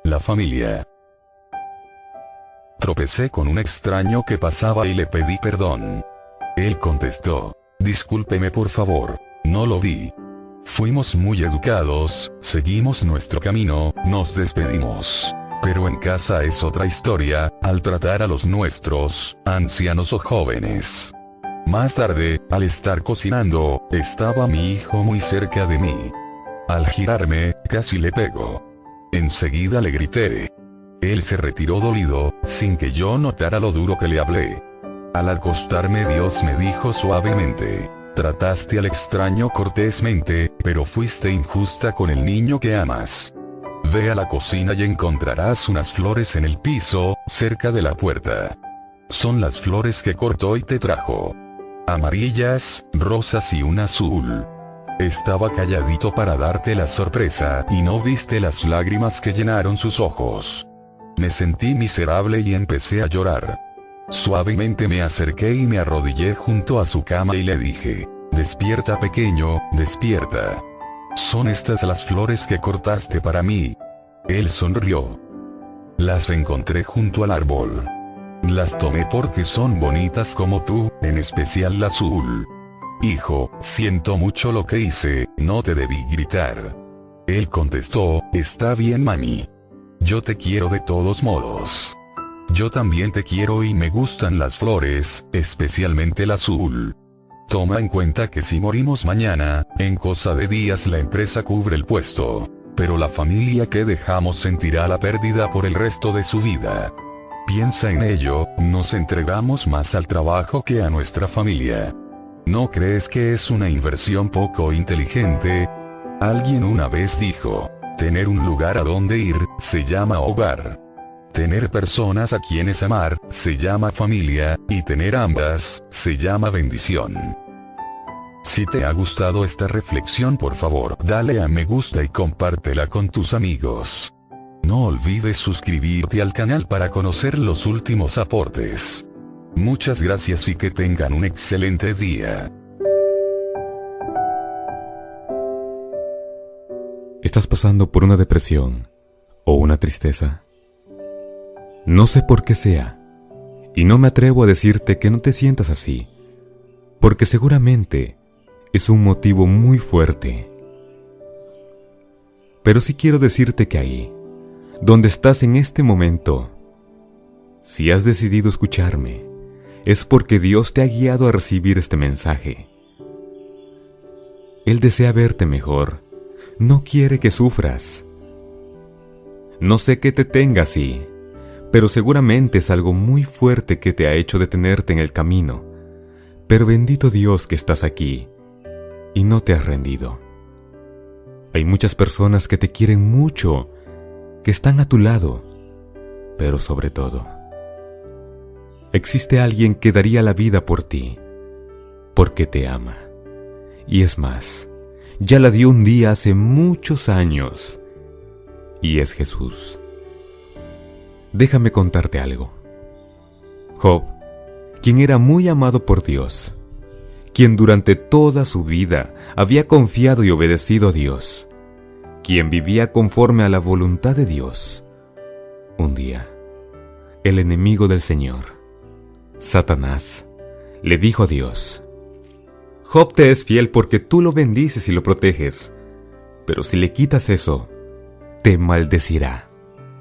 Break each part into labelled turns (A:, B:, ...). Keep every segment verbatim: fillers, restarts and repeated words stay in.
A: la familia. Tropecé con un extraño que pasaba y le pedí perdón. Él contestó: discúlpeme por favor, no lo vi. Fuimos muy educados, seguimos nuestro camino, nos despedimos. Pero en casa es otra historia, al tratar a los nuestros, ancianos o jóvenes. Más tarde, al estar cocinando, estaba mi hijo muy cerca de mí. Al girarme, casi le pego. Enseguida le grité. Él se retiró dolido, sin que yo notara lo duro que le hablé. Al acostarme, Dios me dijo suavemente: trataste al extraño cortésmente, pero fuiste injusta con el niño que amas. Ve a la cocina y encontrarás unas flores en el piso, cerca de la puerta. Son las flores que cortó y te trajo. Amarillas, rosas y una azul. Estaba calladito para darte la sorpresa, y no viste las lágrimas que llenaron sus ojos. Me sentí miserable y empecé a llorar. Suavemente me acerqué y me arrodillé junto a su cama y le dije: despierta, pequeño, despierta. Son estas las flores que cortaste para mí. Él sonrió. Las encontré junto al árbol. Las tomé porque son bonitas como tú, en especial la azul. Hijo, siento mucho lo que hice, no te debí gritar. Él contestó: está bien, mami. Yo te quiero de todos modos. Yo también te quiero y me gustan las flores, especialmente la azul. Toma en cuenta que si morimos mañana, en cosa de días la empresa cubre el puesto. Pero la familia que dejamos sentirá la pérdida por el resto de su vida. Piensa en ello, nos entregamos más al trabajo que a nuestra familia. ¿No crees que es una inversión poco inteligente? Alguien una vez dijo: tener un lugar a donde ir, se llama hogar. Tener personas a quienes amar, se llama familia, y tener ambas, se llama bendición. Si te ha gustado esta reflexión, por favor, dale a me gusta y compártela con tus amigos. No olvides suscribirte al canal para conocer los últimos aportes. Muchas gracias y que tengan un excelente día.
B: ¿Estás pasando por una depresión o una tristeza? No sé por qué sea, y no me atrevo a decirte que no te sientas así, porque seguramente es un motivo muy fuerte. Pero sí quiero decirte que ahí, donde estás en este momento, si has decidido escucharme, es porque Dios te ha guiado a recibir este mensaje. Él desea verte mejor, no quiere que sufras. No sé qué te tenga así, pero seguramente es algo muy fuerte que te ha hecho detenerte en el camino. Pero bendito Dios que estás aquí y no te has rendido. Hay muchas personas que te quieren mucho, que están a tu lado, pero sobre todo, existe alguien que daría la vida por ti, porque te ama. Y es más, ya la dio un día hace muchos años, y es Jesús. Déjame contarte algo. Job, quien era muy amado por Dios, quien durante toda su vida había confiado y obedecido a Dios, quien vivía conforme a la voluntad de Dios, un día, el enemigo del Señor, Satanás, le dijo a Dios: Job te es fiel porque tú lo bendices y lo proteges, pero si le quitas eso, te maldecirá.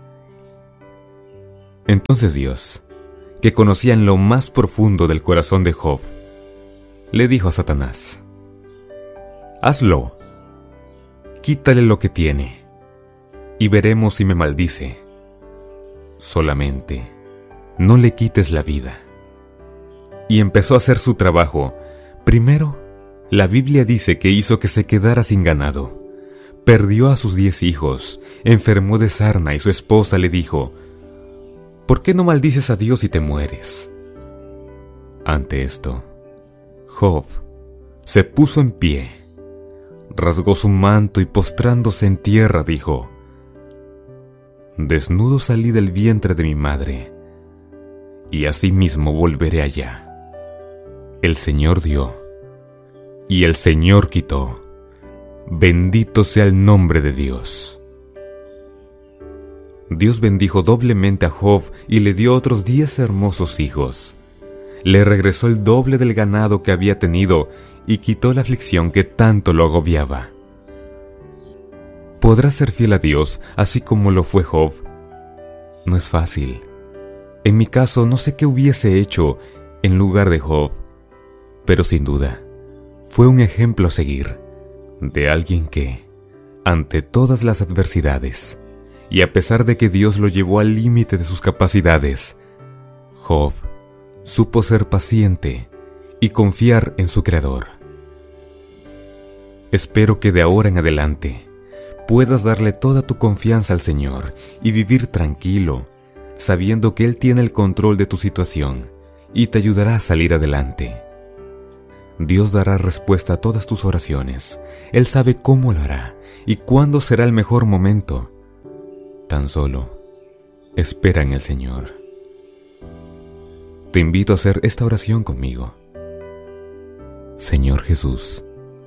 B: Entonces Dios, que conocía en lo más profundo del corazón de Job, le dijo a Satanás: hazlo, quítale lo que tiene, y veremos si me maldice. Solamente, no le quites la vida. Y empezó a hacer su trabajo. Primero, la Biblia dice que hizo que se quedara sin ganado. Perdió a sus diez hijos, enfermó de sarna y su esposa le dijo: ¿por qué no maldices a Dios y te mueres? Ante esto, Job se puso en pie, rasgó su manto y postrándose en tierra dijo: desnudo salí del vientre de mi madre, y asimismo volveré allá. El Señor dio, y el Señor quitó. Bendito sea el nombre de Dios. Dios bendijo doblemente a Job y le dio otros diez hermosos hijos. Le regresó el doble del ganado que había tenido y quitó la aflicción que tanto lo agobiaba. ¿Podrás ser fiel a Dios así como lo fue Job? No es fácil. En mi caso, no sé qué hubiese hecho en lugar de Job, pero sin duda, fue un ejemplo a seguir de alguien que, ante todas las adversidades, y a pesar de que Dios lo llevó al límite de sus capacidades, Job supo ser paciente y confiar en su Creador. Espero que de ahora en adelante puedas darle toda tu confianza al Señor y vivir tranquilo, sabiendo que Él tiene el control de tu situación y te ayudará a salir adelante. Dios dará respuesta a todas tus oraciones. Él sabe cómo lo hará y cuándo será el mejor momento. Tan solo espera en el Señor. Te invito a hacer esta oración conmigo. Señor Jesús,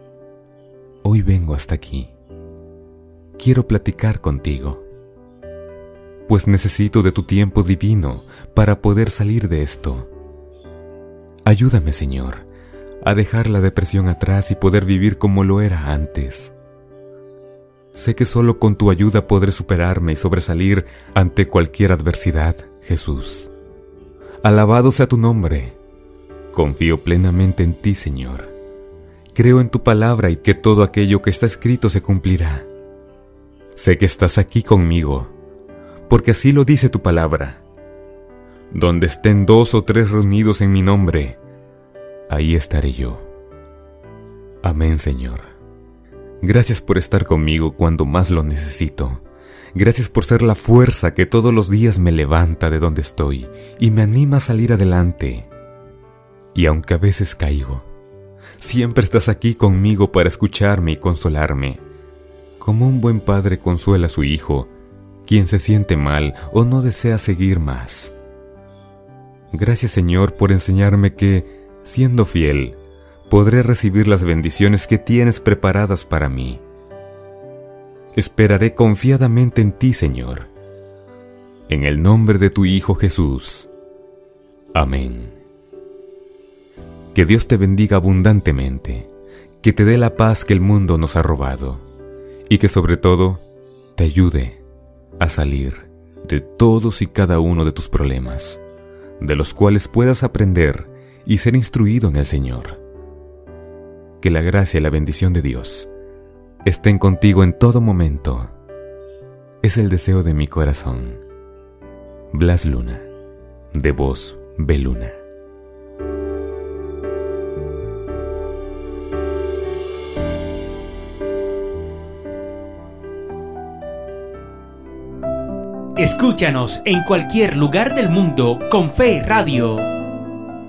B: hoy vengo hasta aquí. Quiero platicar contigo, pues necesito de tu tiempo divino para poder salir de esto. Ayúdame, Señor, a dejar la depresión atrás y poder vivir como lo era antes. Sé que solo con tu ayuda podré superarme y sobresalir ante cualquier adversidad, Jesús. Alabado sea tu nombre. Confío plenamente en ti, Señor. Creo en tu palabra y que todo aquello que está escrito se cumplirá. Sé que estás aquí conmigo, porque así lo dice tu palabra. Donde estén dos o tres reunidos en mi nombre, ahí estaré yo. Amén, Señor. Gracias por estar conmigo cuando más lo necesito. Gracias por ser la fuerza que todos los días me levanta de donde estoy y me anima a salir adelante. Y aunque a veces caigo, siempre estás aquí conmigo para escucharme y consolarme, como un buen padre consuela a su hijo, quien se siente mal o no desea seguir más. Gracias, Señor, por enseñarme que, siendo fiel, podré recibir las bendiciones que tienes preparadas para mí. Esperaré confiadamente en ti, Señor. En el nombre de tu Hijo Jesús. Amén. Que Dios te bendiga abundantemente, que te dé la paz que el mundo nos ha robado, y que sobre todo te ayude a salir de todos y cada uno de tus problemas, de los cuales puedas aprender y ser instruido en el Señor. Que la gracia y la bendición de Dios estén contigo en todo momento. Es el deseo de mi corazón. Blas Luna, de Voz Beluna.
C: Escúchanos en cualquier lugar del mundo con Fe Radio.